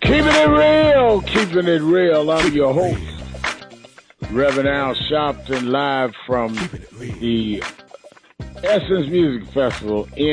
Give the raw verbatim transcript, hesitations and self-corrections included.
Keeping it real, keeping it real. I'm your host, Reverend Al Sharpton, live from the Essence Music Festival in